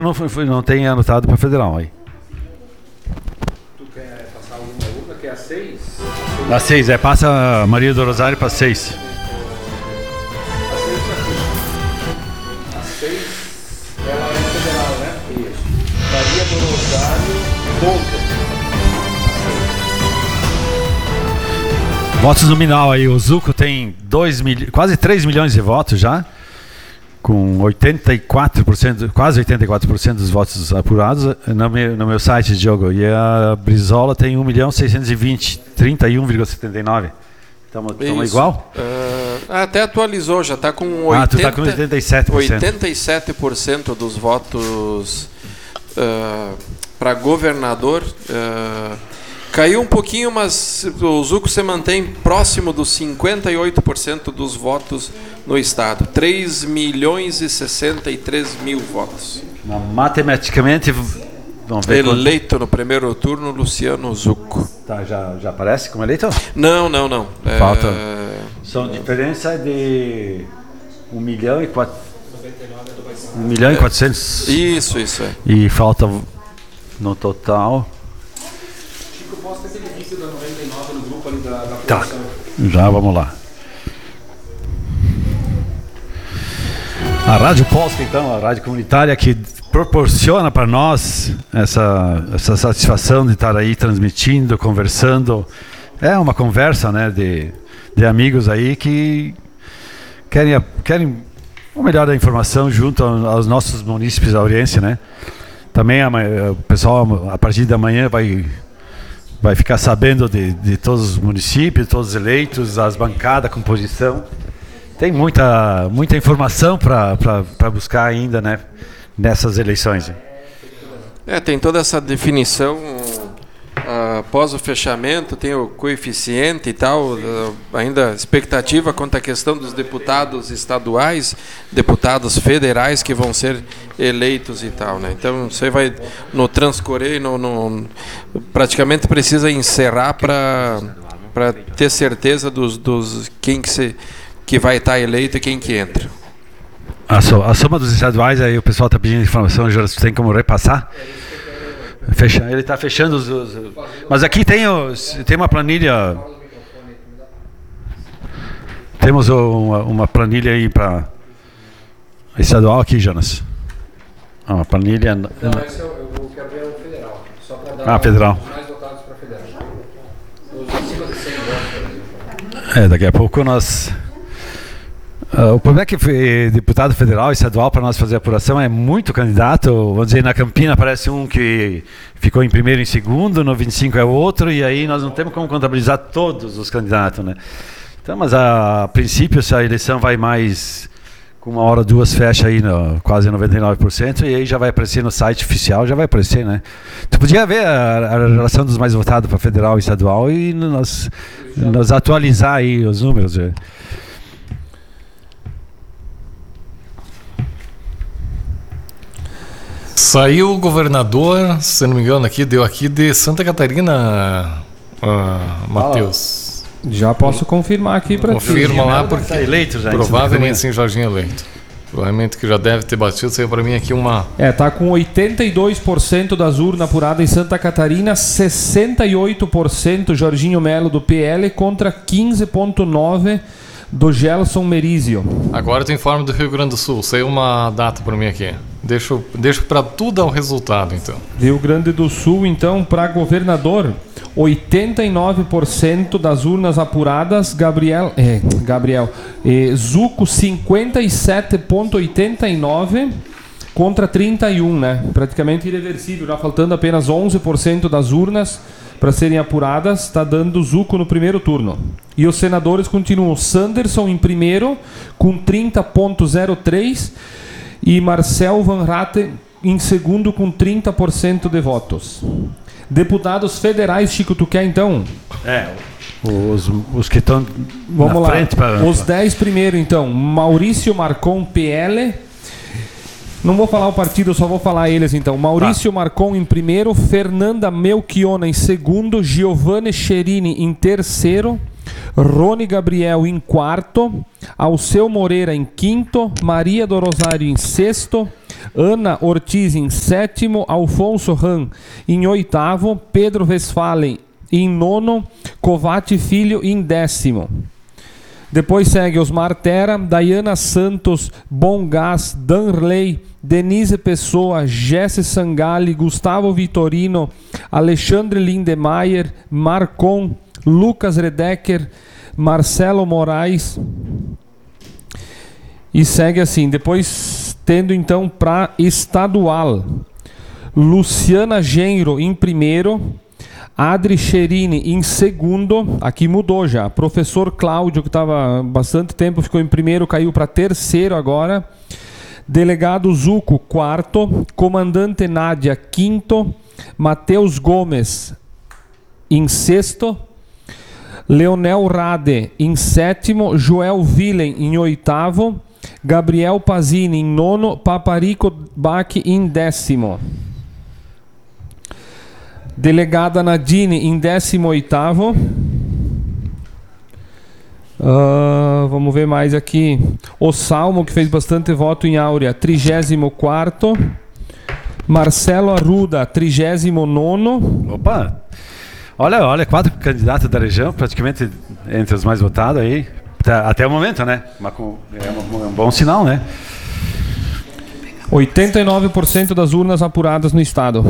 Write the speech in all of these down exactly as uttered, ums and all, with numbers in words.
Não, foi, não tem anotado para federal aí. Tu quer passar alguma urna que é a seis? A seis, é, passa a Maria do Rosário para seis. A seis, ela é federal, né? Isso. Maria do Rosário, contra. Votos nominal aí, o Zuco tem dois mil, quase três milhões de votos já, com oitenta e quatro por cento, quase oitenta e quatro por cento dos votos apurados no meu, no meu site, Diogo. E a Brizola tem um milhão seiscentos e vinte, trinta e um vírgula setenta e nove. Estamos igual? Uh, até atualizou, já está com oitenta, ah, tu tá com oitenta e sete por cento. oitenta e sete por cento dos votos uh, para governador. Uh, caiu um pouquinho, mas o Zuco se mantém próximo dos cinquenta e oito por cento dos votos no estado. três milhões e sessenta e três mil votos. Matematicamente, vamos ver. Eleito quanto... no primeiro turno, Luciano Zuco. Tá, já, já aparece como eleito? Não, não, não. Falta. É... São diferença de um milhão e quatro... um milhão e quatrocentos. Isso, isso é. E falta no total. Posta aquele vídeo da noventa e nove no grupo ali da, da tá, já vamos lá. A Rádio Polska, então, a rádio comunitária que proporciona para nós essa, essa satisfação de estar aí transmitindo, conversando. É uma conversa, né, de, de amigos aí que querem, querem o melhor da informação junto aos nossos munícipes aurienses, né? Também a, o pessoal, a partir da manhã, vai... vai ficar sabendo de, de todos os municípios, todos os eleitos, as bancadas, a composição. Tem muita, muita informação para buscar ainda, né, nessas eleições. É, tem toda essa definição uh, após o fechamento, tem o coeficiente e tal, uh, ainda expectativa quanto à questão dos deputados estaduais, deputados federais que vão ser eleitos e tal, né? Então você vai no transcorrer, no, no, praticamente precisa encerrar para para ter certeza dos, dos quem que, se, que vai estar eleito e quem que entra. A, so, a soma dos estaduais, aí o pessoal está pedindo informação, Jonas, tem como repassar? Fecha, ele está fechando os, os... Mas aqui tem, os, tem uma planilha... Temos uma, uma planilha aí para estadual aqui, Jonas. Uma planilha... Não, esse eu, eu quero ver o federal. Só para dar ah, federal. os mais votados para federal. Os acima de cem votos, por exemplo. É, daqui a pouco nós... Uh, o problema é que deputado federal e estadual, para nós fazer a apuração, é muito candidato. Vamos dizer, na Campina aparece um que ficou em primeiro e em segundo, no vinte e cinco é outro, e aí nós não temos como contabilizar todos os candidatos, né? Então, mas a, a princípio, se a eleição vai mais, com uma hora, duas, fecha aí no, quase noventa e nove por cento, e aí já vai aparecer no site oficial, já vai aparecer, né? Tu podia ver a, a relação dos mais votados para federal e estadual e nós, nós atualizar aí os números. Já. Saiu o governador, se não me engano, aqui, deu aqui de Santa Catarina, uh, Matheus. Já posso confirmar aqui para ti. Confirma lá, porque tá eleito já, provavelmente sim, Jorginho eleito. Provavelmente que já deve ter batido, saiu para mim aqui uma... É, tá com oitenta e dois por cento das urnas apuradas em Santa Catarina, sessenta e oito por cento Jorginho Melo do P L contra quinze vírgula nove por cento do Gelson Merizio. Agora tu informa do Rio Grande do Sul, saiu uma data para mim aqui. Deixo, deixo para tudo ao resultado, então. Rio Grande do Sul, então, para governador, oitenta e nove por cento das urnas apuradas, Gabriel, é, Gabriel é, Zuco cinquenta e sete vírgula oitenta e nove contra trinta e um, né? Praticamente irreversível, já faltando apenas onze por cento das urnas para serem apuradas, está dando Zuco no primeiro turno. E os senadores continuam Sanderson em primeiro, com trinta vírgula zero três, e Marcel Van Ratten em segundo, com trinta por cento de votos. Deputados federais, Chico, tu quer então? É, os, os que estão Vamos na lá. frente. Pra... Os dez primeiro, então. Maurício Marcon, P L... Não vou falar o partido, eu só vou falar eles então. Maurício tá. Marcon em primeiro, Fernanda Melchiona em segundo, Giovanni Cherini em terceiro, Rony Gabriel em quarto, Alceu Moreira em quinto, Maria do Rosário em sexto, Ana Ortiz em sétimo, Alfonso Ram em oitavo, Pedro Westphalen em nono, Covati Filho em décimo. Depois segue Osmar Terra, Dayana Santos, Bom Gás, Danley, Denise Pessoa, Jesse Sangali, Gustavo Vitorino, Alexandre Lindemeyer, Marcon, Lucas Redecker, Marcelo Moraes. E segue assim, depois tendo então para estadual, Luciana Genro em primeiro, Adri Cherini em segundo, aqui mudou já. Professor Cláudio, que estava bastante tempo, ficou em primeiro, caiu para terceiro agora. Delegado Zuco, quarto. Comandante Nádia, quinto. Matheus Gomes em sexto. Leonel Rade em sétimo. Joel Villen em oitavo. Gabriel Pazini em nono. Paparico Bach em décimo. Delegada Nadine em décimo oitavo. Uh, vamos ver mais aqui. O Salmo, que fez bastante voto em Áurea, trigésimo quarto. Marcelo Arruda, trigésimo nono. Opa! Olha, olha, quatro candidatos da região, praticamente entre os mais votados aí. Até o momento, né? Mas é um, um bom sinal, né? oitenta e nove por cento das urnas apuradas no estado.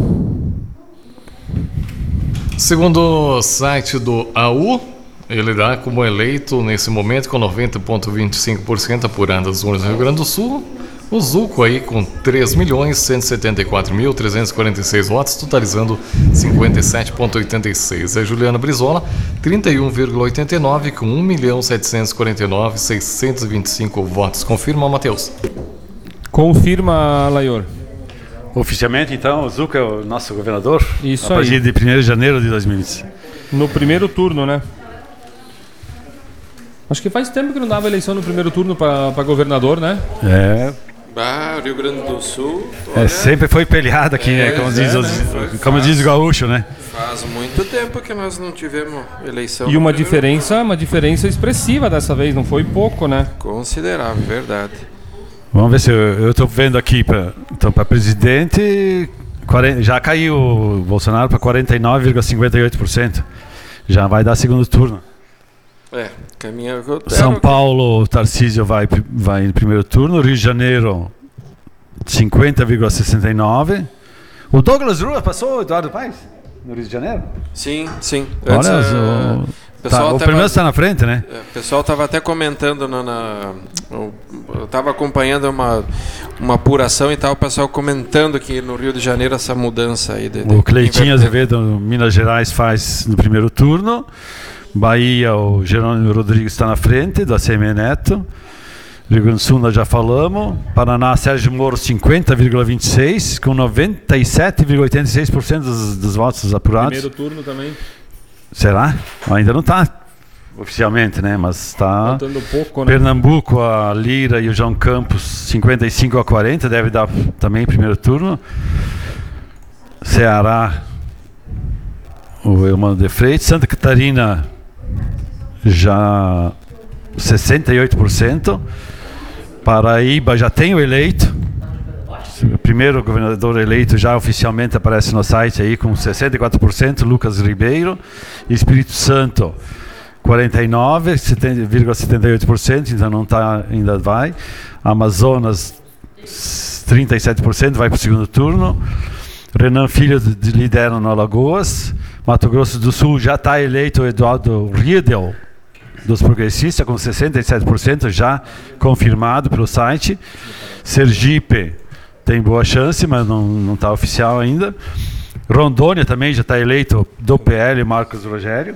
Segundo o site do A U, ele dá como eleito nesse momento com noventa vírgula vinte e cinco por cento apuradas as urnas do Rio Grande do Sul. O Zuco aí com três milhões cento e setenta e quatro mil trezentos e quarenta e seis votos, totalizando cinquenta e sete vírgula oitenta e seis. A Juliana Brizola, trinta e um vírgula oitenta e nove com um milhão setecentos e quarenta e nove mil seiscentos e vinte e cinco votos. Confirma, Matheus? Confirma, Laior. Oficialmente, então, o Zuca é o nosso governador. Isso a partir aí. de primeiro de janeiro de dois mil e vinte. No primeiro turno, né? Acho que faz tempo que não dava eleição no primeiro turno para governador, né? É. Bah, Rio Grande do Sul. É, sempre foi peleado aqui, É, né? Como, é, diz, né? os, Foi como fácil. diz o gaúcho, né? Faz muito tempo que nós não tivemos eleição. E no uma primeiro diferença, uma diferença expressiva dessa vez, não foi pouco, né? turno. Considerável, verdade. Vamos ver se eu estou vendo aqui para então, para presidente, quarenta, já caiu o Bolsonaro para quarenta e nove vírgula cinquenta e oito por cento. Já vai dar segundo turno. É, caminha. eu- São era o- Paulo, o Tarcísio vai, vai no primeiro turno. Rio de Janeiro, cinquenta vírgula sessenta e nove. O Douglas Lula passou o Eduardo Paes no Rio de Janeiro. Sim, sim. Olha, Antes, o, eh, tá, pessoal o tava- primeiro está na frente, né? É, O pessoal estava até comentando na, na- eu estava acompanhando uma, uma apuração e tal, o pessoal comentando que no Rio de Janeiro essa mudança aí de, de O Cleitinho inverter. Azevedo, Minas Gerais, faz no primeiro turno. Bahia, o Jerônimo Rodrigues está na frente, do A C M Neto. Rio Grande do Sul, nós já falamos. Paraná, Sérgio Moro, cinquenta vírgula vinte e seis, com noventa e sete vírgula oitenta e seis por cento dos, dos votos apurados. Primeiro turno também, Será? Ainda não está oficialmente, né? Mas está. faltando pouco, né? Pernambuco, a Lira e o João Campos, cinquenta e cinco a quarenta, deve dar também primeiro turno. Ceará, o Eumano de Freitas. Santa Catarina, já sessenta e oito por cento. Paraíba já tem o eleito. O primeiro governador eleito já oficialmente aparece no site aí com sessenta e quatro por cento, Lucas Ribeiro. Espírito Santo, quarenta e nove vírgula setenta e oito por cento, então não tá, ainda vai. Amazonas, trinta e sete por cento, vai para o segundo turno. Renan Filho de- lidera no Alagoas. Mato Grosso do Sul já está eleito o Eduardo Riedel, dos progressistas, com sessenta e sete por cento já confirmado pelo site. Sergipe tem boa chance, mas não está oficial ainda. Rondônia também já está eleito do P L, Marcos Rogério.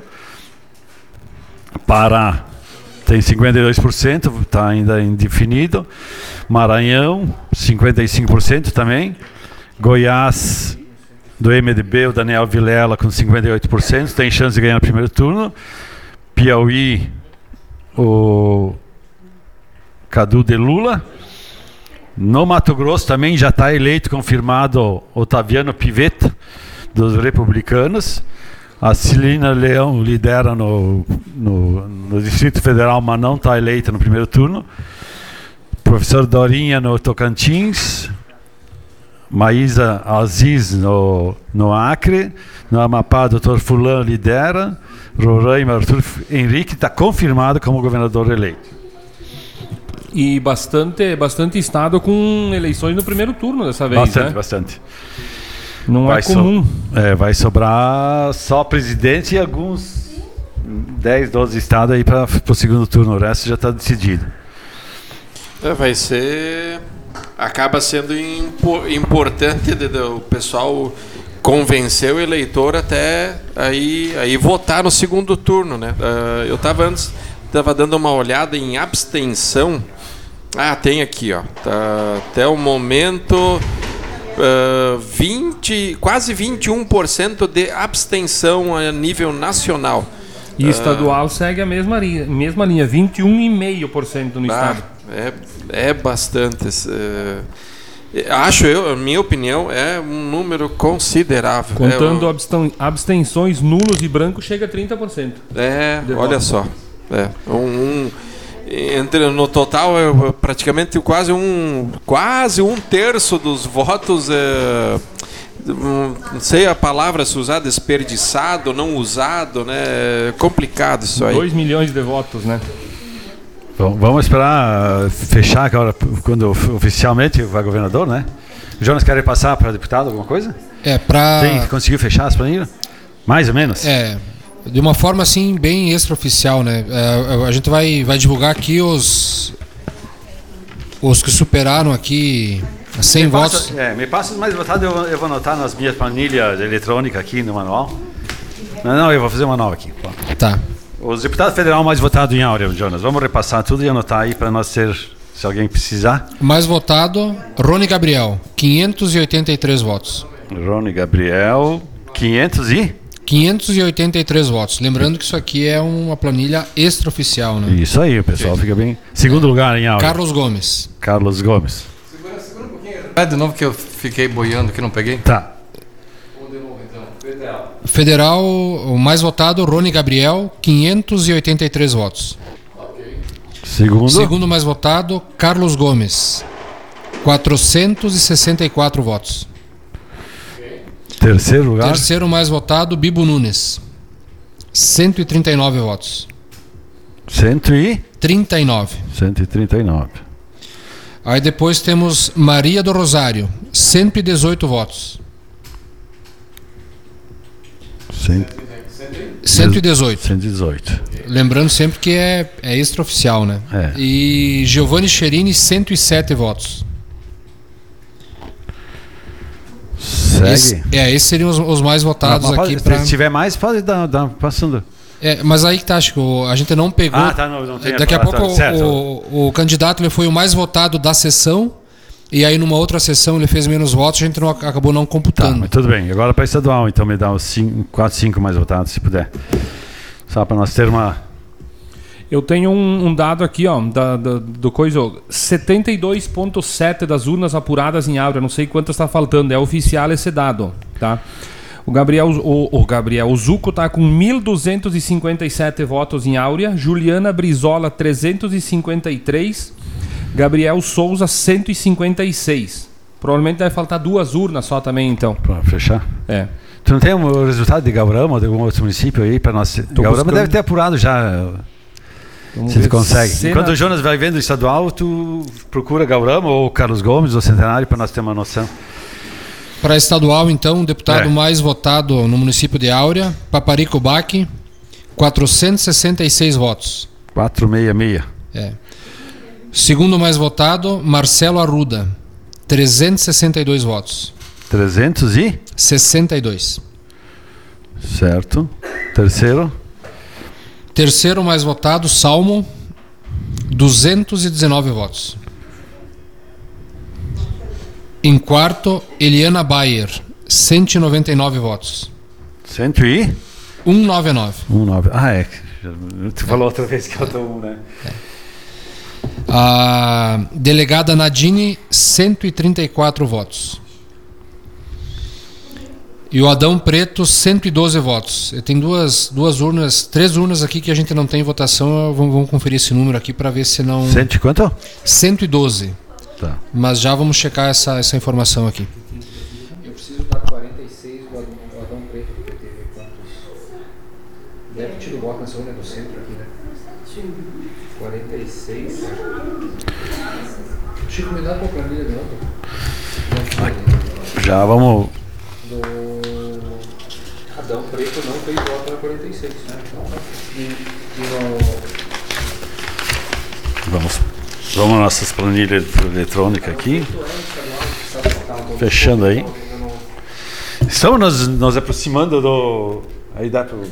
Pará tem cinquenta e dois por cento, está ainda indefinido. Maranhão, cinquenta e cinco por cento também. Goiás, do M D B, o Daniel Vilela com cinquenta e oito por cento, tem chance de ganhar no primeiro turno. Piauí, o Cadu de Lula. No Mato Grosso também já está eleito, confirmado, Otaviano Pivetta, dos republicanos. A Celina Leão lidera no, no, no Distrito Federal, mas não está eleita no primeiro turno. Professor Dorinha no Tocantins. Maísa Aziz no, no Acre. No Amapá, doutor Fulano lidera. Roraima, Arthur Henrique está confirmado como governador eleito. E bastante, bastante estado com eleições no primeiro turno dessa vez, Bastante, né? bastante. Não Vai é comum. So, é, vai sobrar só presidente e alguns dez, doze estados aí para o segundo turno. O resto já está decidido. É, vai ser... Acaba sendo impo- importante de, de, o pessoal convencer o eleitor até aí, aí votar no segundo turno, né? Uh, eu estava antes estava dando uma olhada em abstenção. Ah, tem aqui, ó. Tá, até o momento uh, vinte, quase vinte e um por cento de abstenção a nível nacional. E estadual uh, segue a mesma linha, mesma linha, vinte e um vírgula cinco por cento no ah, estado. É, é bastante. Uh, acho eu, a minha opinião, é um número considerável. Contando é, absten- abstenções, nulos e brancos, chega a trinta por cento. É, olha só. É, um, um, entre, no total, é praticamente quase um, quase um terço dos votos... É, não sei a palavra se usar, desperdiçado, não usado, né? É complicado isso aí. dois milhões de votos, né? Bom, vamos esperar fechar agora, quando oficialmente vai governador, né? Jonas, quer passar para deputado alguma coisa? É, para... Tem, conseguiu fechar as planilhas? Mais ou menos? É, de uma forma assim, bem extraoficial, né? É, a gente vai, vai divulgar aqui os... Os que superaram aqui... cem me votos. Passa, é, me passa os mais votados, eu, eu vou anotar nas minhas planilhas eletrônicas aqui no manual. Não, não, eu vou fazer o manual aqui. Pô. Tá. Os deputados federal mais votados em Áurea, Jonas. Vamos repassar tudo e anotar aí para nós ter, se alguém precisar. Mais votado, Rony Gabriel, quinhentos e oitenta e três votos. Rony Gabriel, quinhentos e? quinhentos e oitenta e três votos. Lembrando que isso aqui é uma planilha extraoficial, né? Isso aí, o pessoal fica bem. Segundo lugar em Áurea. Carlos Gomes. Carlos Gomes. É de novo que eu fiquei boiando que não peguei. Tá. Federal, o mais votado, Rony Gabriel, quinhentos e oitenta e três votos. Segundo. Segundo mais votado, Carlos Gomes, quatrocentos e sessenta e quatro votos. Terceiro lugar. Terceiro mais votado, Bibo Nunes, cento e trinta e nove votos. Cento e? trinta e nove. cento e trinta e nove. Aí depois temos Maria do Rosário, cento e dezoito votos. cento e dezoito. cento e dezoito. Lembrando sempre que é, é extraoficial, né? É. E Giovanni Cherini, cento e sete votos. Segue. Esse, é, esses seriam os, os mais votados Ah, aqui. pode, Pra... Se tiver mais, pode dar, dar passando. É, mas aí que tá, acho que o- a gente não pegou. Ah, tá, não, não tem Daqui a essa- pouco o- certo. o, o candidato ele foi o mais votado da sessão. E aí numa outra sessão ele fez menos votos, a gente não, acabou não Tá, computando. mas tudo bem. Agora para estadual, então me dá os quatro, cinco mais votados, se puder. Só para nós ter uma. Eu tenho um, um dado aqui, ó, da, da- do coisa, setenta e dois vírgula sete das urnas apuradas em Áurea, não sei quantas está faltando, é oficial esse dado, tá? O Gabriel, o, o Gabriel, o Zuco tá com mil duzentos e cinquenta e sete votos em Áurea, Juliana Brizola trezentos e cinquenta e três, Gabriel Souza cento e cinquenta e seis. Provavelmente deve faltar duas urnas só também, então. Para fechar. É. Tu não tem o resultado de Gaurama ou de algum outro município aí para nós? Gaurama buscando. deve ter apurado já. Vamos Se ver. tu consegue. Cena- Enquanto o Jonas vai vendo o estadual, tu procura Gaurama ou Carlos Gomes ou Centenário para nós ter uma noção. Para estadual, então, o deputado É. mais votado no município de Áurea, Paparico Baque, quatrocentos e sessenta e seis votos. quatrocentos e sessenta e seis. É. Segundo mais votado, Marcelo Arruda, trezentos e sessenta e dois votos. trezentos e? sessenta e dois. Certo. Terceiro. Terceiro mais votado, Salmo, duzentos e dezenove votos. Em quarto, Eliana Bayer, cento e noventa e nove votos. Cento e? cento e noventa e nove. Um, nove. Ah, é. Tu falou outra vez que eu tô um, né? A delegada Nadine, cento e trinta e quatro votos. E o Adão Preto, cento e doze votos. Tem duas, duas urnas, três urnas aqui que a gente não tem votação. Vamos, vamos conferir esse número aqui para ver se não. Cento e quanto? cento e doze. Tá. Mas já vamos checar essa, essa informação aqui. preciso dar quarenta e seis do Adão, do Adão Preto, porque teve quantos? Deve ter tido voto nessa urna do centro aqui, né? quarenta e seis. Chico, me dá a planilha de ontem. Já vamos. Do Adão Preto não fez voto na quarenta e seis, né? E, e no... Vamos. Vamos nossas planilhas eletrônicas aqui. Fechando aí. Estamos nos, nos aproximando do. Aí dá para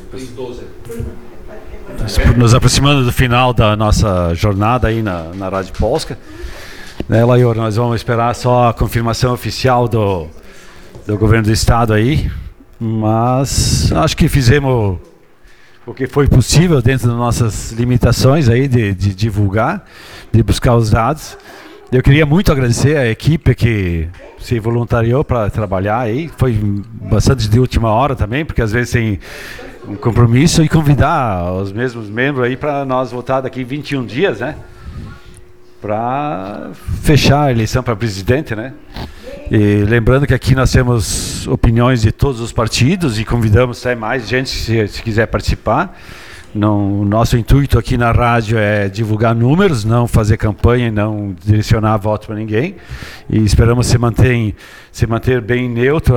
nos aproximando do final da nossa jornada aí na, na Rádio Polska. Né, Laior, nós vamos esperar só a confirmação oficial do, do governo do estado aí. Mas acho que fizemos o que foi possível dentro das nossas limitações aí de, de divulgar, de buscar os dados. Eu queria muito agradecer a equipe que se voluntariou para trabalhar aí. Foi bastante de última hora também, porque às vezes tem um compromisso, e convidar os mesmos membros aí para nós votar daqui vinte e um dias, né? Para fechar a eleição para presidente, né? E lembrando que aqui nós temos opiniões de todos os partidos e convidamos até mais gente se, se quiser participar. Não, o nosso intuito aqui na rádio é divulgar números, não fazer campanha e não direcionar voto para ninguém. E esperamos se manter, se manter bem neutro,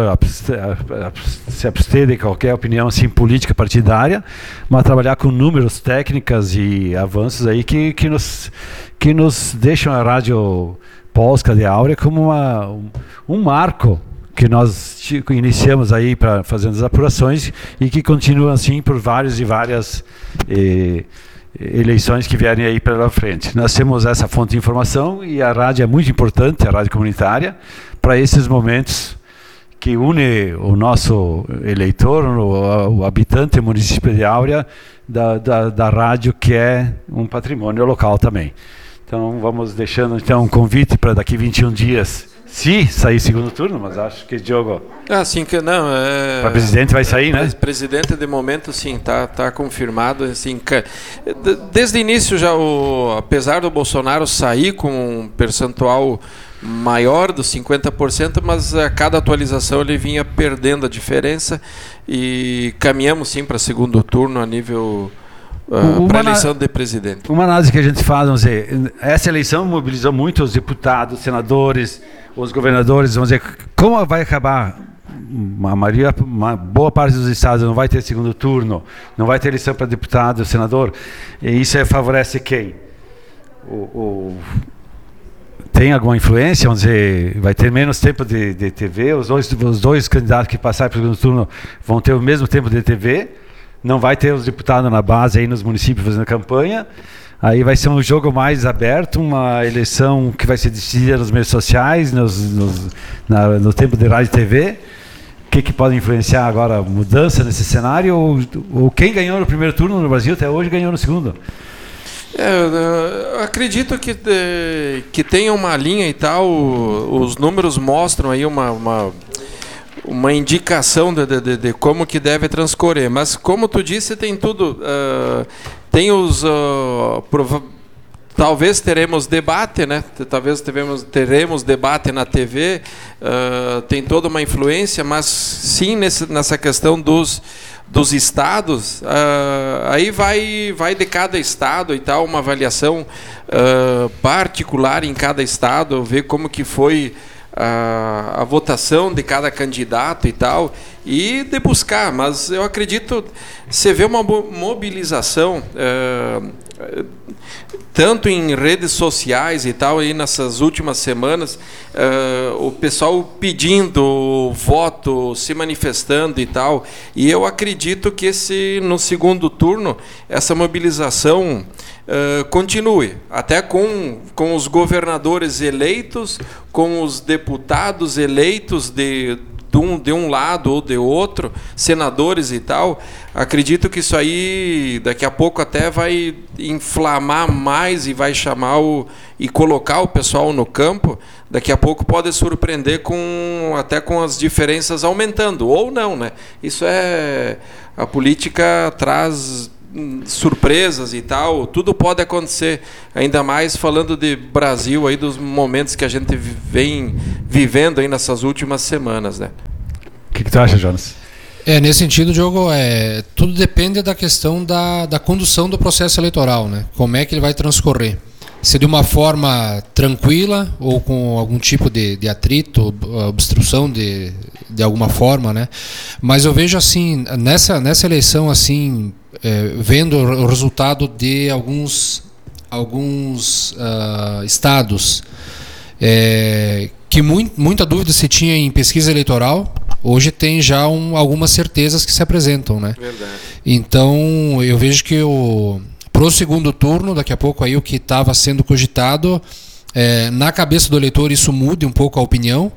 se abster de qualquer opinião assim, política partidária, mas trabalhar com números, técnicas e avanços aí que, que, nos, que nos deixam a Rádio Polska de Áurea como uma, um, um marco que nós iniciamos aí para fazendo as apurações e que continua assim por várias e várias eh, eleições que vierem aí pela frente. Nós temos essa fonte de informação e a rádio é muito importante, a rádio comunitária, para esses momentos que une o nosso eleitor, o, o habitante do município de Áurea, da, da, da rádio, que é um patrimônio local também. Então vamos deixando então um convite para daqui vinte e um dias, se sair segundo turno, mas acho que Diogo. Ah, sim, que não. É... Para presidente vai sair, né? Presidente de momento, sim, tá, tá confirmado. Assim, desde o início já, o, apesar do Bolsonaro sair com um percentual maior dos cinquenta por cento, mas a cada atualização ele vinha perdendo a diferença e caminhamos sim para segundo turno a nível Uh, para a eleição de presidente. Uma análise que a gente faz, vamos dizer, essa eleição mobilizou muito os deputados, senadores, os governadores, vamos dizer, como vai acabar? Uma, maioria, uma boa parte dos estados não vai ter segundo turno, não vai ter eleição para deputado, senador, e isso favorece quem? O, o, tem alguma influência, vamos dizer, vai ter menos tempo de, de T V, os dois, os dois candidatos que passarem para o segundo turno vão ter o mesmo tempo de T V, não vai ter os deputados na base aí nos municípios fazendo campanha, aí vai ser um jogo mais aberto, uma eleição que vai ser decidida nos meios sociais, nos, nos, na, no tempo de rádio e T V. O que, que pode influenciar agora a mudança nesse cenário? Ou, ou quem ganhou no primeiro turno no Brasil até hoje ganhou no segundo? É, eu acredito que, que tenha uma linha e tal, os números mostram aí uma... uma... uma indicação de, de, de como que deve transcorrer, mas como tu disse, tem tudo, uh, tem os uh, prova- talvez teremos debate, né? Talvez teremos, teremos debate na T V, uh, tem toda uma influência, mas sim nesse, nessa questão dos dos estados, uh, aí vai vai de cada estado e tal, uma avaliação uh, particular em cada estado, ver como que foi A, a votação de cada candidato e tal, e de buscar, mas eu acredito, você vê uma mobilização uh, tanto em redes sociais e tal, aí nessas últimas semanas, uh, o pessoal pedindo voto, se manifestando e tal, e eu acredito que esse, no segundo turno, essa mobilização Uh, continue, até com, com os governadores eleitos, com os deputados eleitos de, de, um, de um lado ou de outro, senadores e tal. Acredito que isso aí daqui a pouco até vai inflamar mais e vai chamar o, e colocar o pessoal no campo. Daqui a pouco pode surpreender com, até com as diferenças aumentando, ou não, né? Isso é... A política traz surpresas e tal, tudo pode acontecer, ainda mais falando de Brasil, aí dos momentos que a gente vem vivendo aí nessas últimas semanas, né? que, que tu acha, Jonas? É, nesse sentido, Diogo, é, tudo depende da questão da, da condução do processo eleitoral, né? Como é que ele vai transcorrer. Se de uma forma tranquila ou com algum tipo de, de atrito, obstrução de, de alguma forma, né? Mas eu vejo assim, nessa, nessa eleição, assim, é, vendo o resultado de alguns, alguns uh, estados, é, que muito, muita dúvida se tinha em pesquisa eleitoral, hoje tem já um, algumas certezas que se apresentam, né? Verdade. Então, eu vejo que o para o segundo turno, daqui a pouco aí o que estava sendo cogitado, é, na cabeça do eleitor isso mude um pouco a opinião,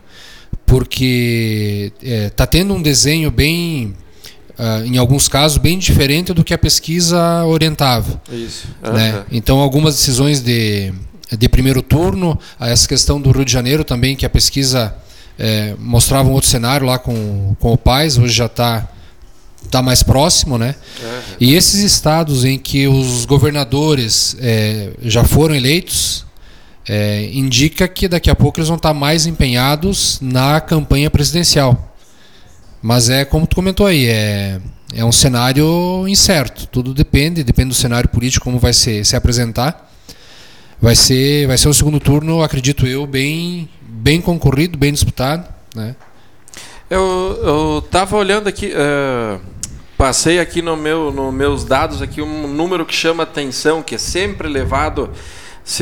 porque está é, tendo um desenho bem, uh, em alguns casos, bem diferente do que a pesquisa orientava. Isso. Né? Uhum. Então, algumas decisões de, de primeiro turno, essa questão do Rio de Janeiro também, que a pesquisa é, mostrava um outro cenário lá com, com o Paes, hoje já está tá mais próximo, né? Uhum. E esses estados em que os governadores é, já foram eleitos, é, indica que daqui a pouco eles vão estar mais empenhados na campanha presidencial. Mas é como tu comentou aí, é, é um cenário incerto. Tudo depende, depende do cenário político, como vai se, se apresentar. Vai ser, vai ser um segundo turno, acredito eu, bem, bem concorrido, bem disputado, né? Eu estava olhando aqui, uh, passei aqui no meu, nos meus dados aqui um número que chama atenção, que é sempre levado se,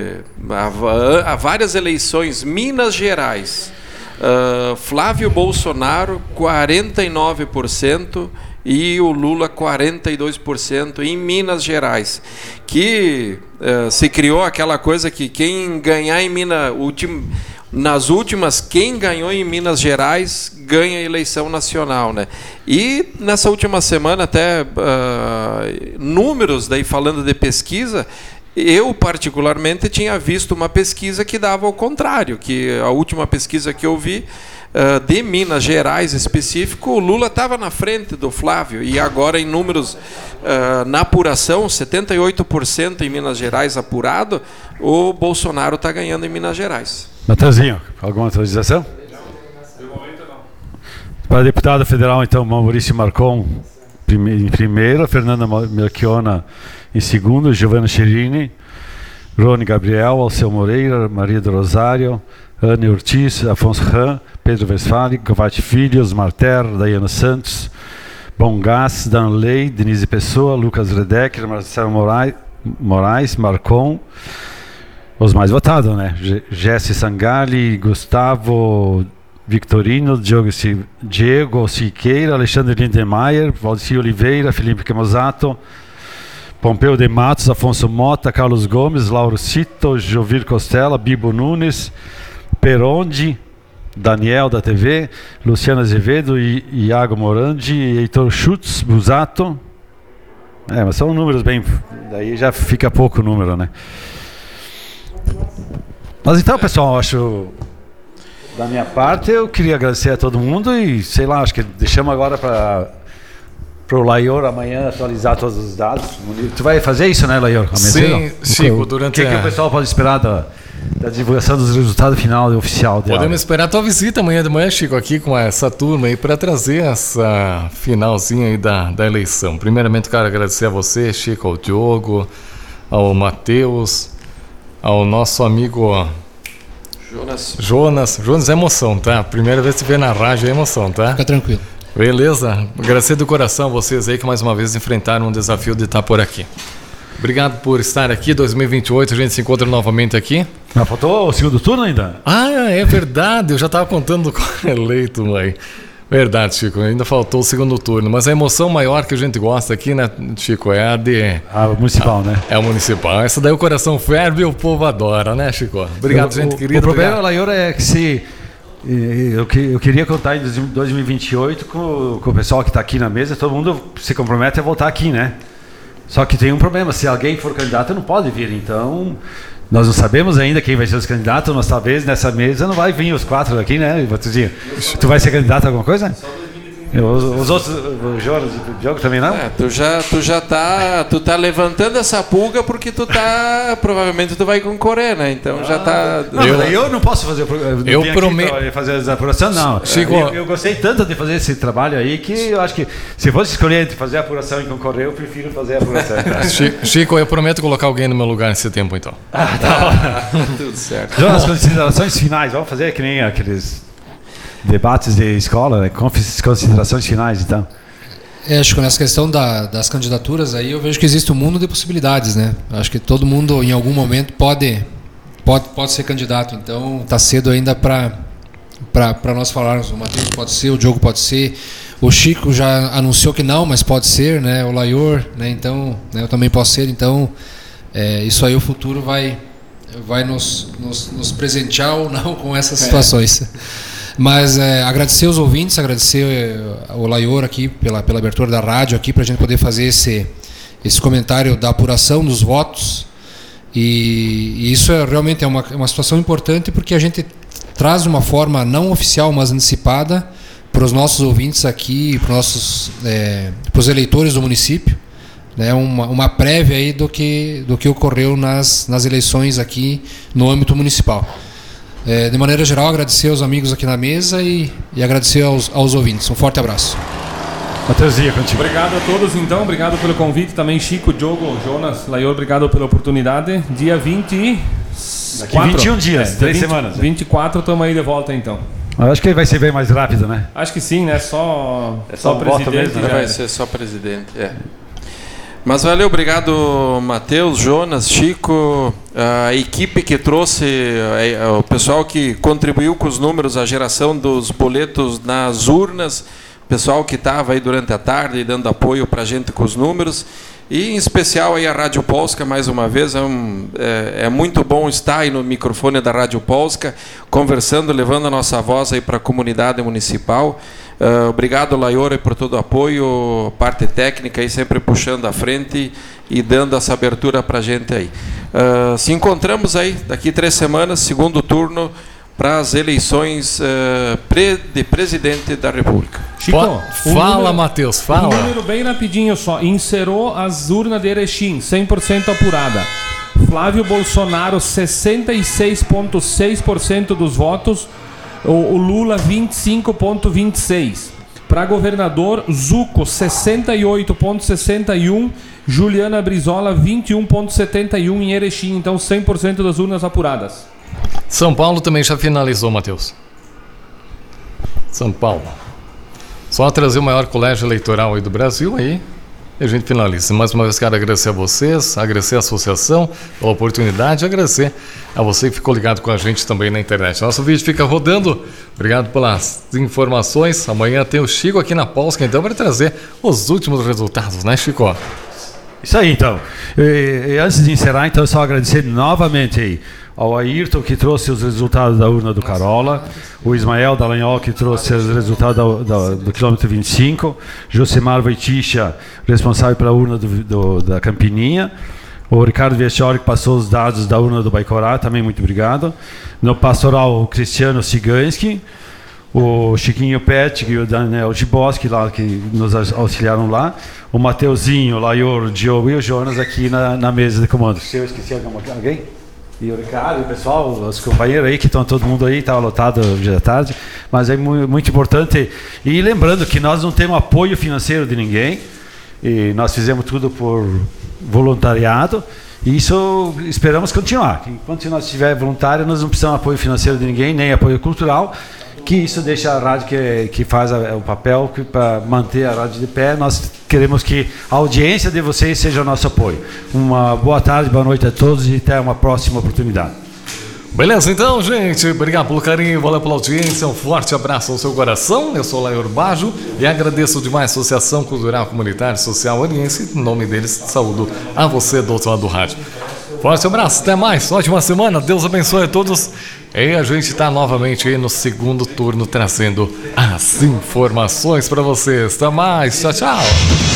a, a várias eleições. Minas Gerais, uh, Flávio Bolsonaro quarenta e nove por cento e o Lula quarenta e dois por cento em Minas Gerais, que uh, se criou aquela coisa que quem ganhar em Minas, último nas últimas, quem ganhou em Minas Gerais ganha a eleição nacional, né? E nessa última semana, até uh, números, daí falando de pesquisa, eu particularmente tinha visto uma pesquisa que dava ao contrário, que a última pesquisa que eu vi, uh, de Minas Gerais específico, o Lula estava na frente do Flávio, e agora em números, uh, na apuração, setenta e oito por cento em Minas Gerais apurado, o Bolsonaro está ganhando em Minas Gerais. Natanzinho, alguma atualização? Para deputado federal, então, Maurício Marcon em primeiro, Fernanda Melchiona em segundo, Giovanna Cherini, Rony Gabriel, Alceu Moreira, Maria do Rosário, Ana Ortiz, Afonso Ram, Pedro Westphal, Covate Filho, Osmar Terra, Daiana Santos, Bom Gás, Danley, Denise Pessoa, Lucas Redecker, Marcelo Moraes, Moraes, Marcon. Os mais votados, né? Jesse Sangali, Gustavo Victorino, Diego, Diego Siqueira, Alexandre Lindemeyer, Valdir Oliveira, Felipe Camozato, Pompeu de Matos, Afonso Mota, Carlos Gomes, Lauro Cito, Jovir Costela, Bibo Nunes, Perondi, Daniel da T V, Luciano Azevedo, I, Iago Morandi, Heitor Schutz, Busato. É, mas são números bem... Daí já fica pouco número, né? Mas então, pessoal, acho, da minha parte, eu queria agradecer a todo mundo e, sei lá, acho que deixamos agora para o Laior amanhã atualizar todos os dados. Tu vai fazer isso, né, Laior? Sim, Chico, durante... O que, que o pessoal pode esperar da, da divulgação dos resultados final e oficial dela? Podemos esperar a tua visita amanhã de manhã, Chico, aqui com essa turma aí, para trazer essa finalzinha aí da, da eleição. Primeiramente, quero agradecer a você, Chico, ao Diogo, ao Matheus, ao nosso amigo Jonas. Jonas. Jonas é emoção, tá? Primeira vez que você vê na rádio é emoção, tá? Fica tranquilo. Beleza? Agradecer do coração a vocês aí que mais uma vez enfrentaram um desafio de estar por aqui. Obrigado por estar aqui. dois mil e vinte e oito a gente se encontra novamente aqui. Mas faltou o segundo turno ainda? Ah, é verdade. Eu já estava contando com o eleito, mãe. Verdade, Chico, ainda faltou o segundo turno, mas a emoção maior que a gente gosta aqui, né, Chico, é a de... A municipal, a, né? É a municipal, essa daí o coração ferve e o povo adora, né, Chico? Obrigado, o, gente o, querida. O problema, Laior, é que se... Eu, eu queria contar em dois mil e vinte e oito com, com o pessoal que está aqui na mesa, todo mundo se compromete a voltar aqui, né? Só que tem um problema, se alguém for candidato não pode vir, então... Nós não sabemos ainda quem vai ser os candidatos, mas talvez nessa mesa não vai vir os quatro aqui, né, Batuzinho? Tu vai ser candidato a alguma coisa? Os, os outros, o Jonas e o Diogo também não? É, tu já, tu já tá, tu tá levantando essa pulga porque tu tá, provavelmente tu vai concorrer, né? Então ah, já tá. Não, eu, eu não posso fazer, eu prometo fazer a apuração, não. Chico, eu, eu gostei tanto de fazer esse trabalho aí que eu acho que se fosse escolher entre fazer a apuração e concorrer, eu prefiro fazer a apuração. Chico, eu prometo colocar alguém no meu lugar nesse tempo, então. Ah, tá. Tudo certo. Jonas, as considerações finais, vamos fazer que nem aqueles debates de escola, né? Considerações finais, então. É, acho que nessa questão da, das candidaturas aí eu vejo que existe um mundo de possibilidades, né? Acho que todo mundo em algum momento pode pode, pode ser candidato, então está cedo ainda para para nós falarmos. O Matheus pode ser, o Diogo pode ser, o Chico já anunciou que não, mas pode ser, né? O Laior, né? Então, né? Eu também posso ser, então é, isso aí o futuro vai vai nos, nos, nos presentear ou não com essas situações. É. Mas é, agradecer os ouvintes, agradecer é, o Laior aqui pela, pela abertura da rádio aqui, para a gente poder fazer esse, esse comentário da apuração dos votos. E, e isso é, realmente é uma, uma situação importante, porque a gente traz de uma forma não oficial, mas antecipada, para os nossos ouvintes aqui, para os nossos é, para os eleitores do município, né, uma, uma prévia aí do que, do que ocorreu nas, nas eleições aqui no âmbito municipal. É, de maneira geral, agradecer aos amigos aqui na mesa e, e agradecer aos, aos ouvintes. Um forte abraço. Mateuzinho, contigo. Obrigado a todos, então. Obrigado pelo convite. Também Chico, Diogo, Jonas, Laior, obrigado pela oportunidade. Dia vinte e quatro. Daqui vinte e um dias, é, três vinte, semanas. vinte e quatro, estamos aí de volta, então. Eu acho que vai ser bem mais rápido, né? Acho que sim, né? Só, é só, só presidente. Mesmo, né? Vai ser só presidente, é. Mas valeu, obrigado Matheus, Jonas, Chico, a equipe que trouxe, o pessoal que contribuiu com os números, a geração dos boletos nas urnas, pessoal que estava aí durante a tarde dando apoio para a gente com os números, e em especial aí a Rádio Polska, mais uma vez, é, um, é, é muito bom estar aí no microfone da Rádio Polska, conversando, levando a nossa voz aí para a comunidade municipal. Uh, obrigado, Laior, por todo o apoio, parte técnica aí sempre puxando à frente e dando essa abertura para a gente aí. Uh, se encontramos aí daqui três semanas, segundo turno, para as eleições uh, pre de presidente da República. Chico, fala, Matheus, fala. Um número bem rapidinho só. Inserou as urnas de Erechim, cem por cento apurada. Flávio Bolsonaro, sessenta e seis vírgula seis por cento dos votos. O Lula, vinte e cinco vírgula vinte e seis. Para governador, Zucco, sessenta e oito vírgula sessenta e um. Juliana Brizola, vinte e um vírgula setenta e um em Erechim. Então, cem por cento das urnas apuradas. São Paulo também já finalizou, Matheus. São Paulo. Só trazer o maior colégio eleitoral aí do Brasil aí. E a gente finaliza. Mais uma vez quero agradecer a vocês, agradecer a associação, a oportunidade, agradecer a você que ficou ligado com a gente também na internet. Nosso vídeo fica rodando. Obrigado pelas informações. Amanhã tem o Chico aqui na Polska, então, para trazer os últimos resultados, né, Chico? Isso aí, então. E, e antes de encerrar, então, só agradecer novamente aí ao Ayrton, que trouxe os resultados da urna do Carola, o Ismael Dallagnol, que trouxe os resultados da, da, do quilômetro vinte e cinco, Josemar Voiticha, responsável pela urna do, do, da Campininha, o Ricardo Viescioli, que passou os dados da urna do Baicorá, também muito obrigado, no pastoral, o Cristiano Ciganski, o Chiquinho Pet e o Daniel Giboski, lá, que nos auxiliaram lá, o Mateuzinho, o Laior, o Diogo e o Jonas aqui na, na mesa de comando. Se eu esqueci alguém? E o Ricardo, o pessoal, os companheiros aí, que estão todo mundo aí, estava lotado hoje à tarde, mas é muito, muito importante. E lembrando que nós não temos apoio financeiro de ninguém, e nós fizemos tudo por voluntariado, e isso esperamos continuar. Enquanto nós tiver voluntário, nós não precisamos de apoio financeiro de ninguém, nem apoio cultural, que isso deixa a rádio que, que faz a, o papel para manter a rádio de pé. Nós queremos que a audiência de vocês seja o nosso apoio. Uma boa tarde, boa noite a todos e até uma próxima oportunidade. Beleza, então, gente, obrigado pelo carinho, valeu pela audiência, um forte abraço ao seu coração. Eu sou o Laior Bajo e agradeço demais a Associação Cultural Comunitária Social Oriense. Em nome deles, saúdo a você do outro lado do rádio. Forte abraço, até mais, ótima semana, Deus abençoe a todos. E a gente está novamente aí no segundo turno trazendo as informações para vocês. Até mais, tchau, tchau.